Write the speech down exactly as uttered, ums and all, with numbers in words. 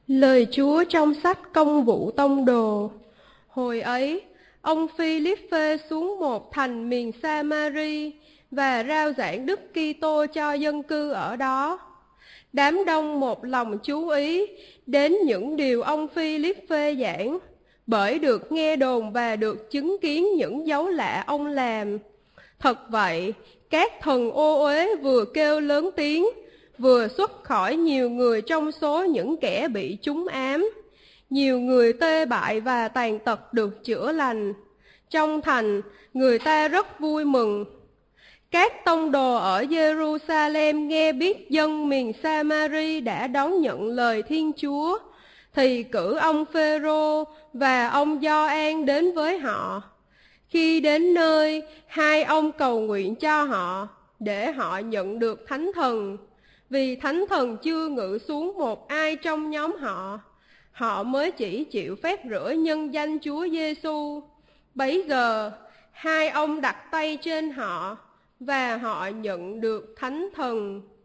Lời Chúa trong sách Công vụ Tông Đồ. Hồi ấy, ông Philippe xuống một thành miền Sa-ma-ri và rao giảng Đức Kitô cho dân cư ở đó. Đám đông một lòng chú ý đến những điều ông Philippe giảng, bởi được nghe đồn và được chứng kiến những dấu lạ ông làm. Thật vậy, các thần ô uế vừa kêu lớn tiếng, vừa xuất khỏi nhiều người trong số những kẻ bị trúng ám. Nhiều người tê bại và tàn tật được chữa lành. Trong thành, người ta rất vui mừng. Các tông đồ ở Jerusalem nghe biết dân miền Sa-ma-ri đã đón nhận lời Thiên Chúa, thì cử ông Phêrô và ông Gioan đến với họ. Khi đến nơi, hai ông cầu nguyện cho họ, để họ nhận được Thánh Thần. Vì Thánh Thần chưa ngự xuống một ai trong nhóm họ, họ mới chỉ chịu phép rửa nhân danh Chúa Giêsu. Bấy giờ, hai ông đặt tay trên họ, và họ nhận được Thánh Thần.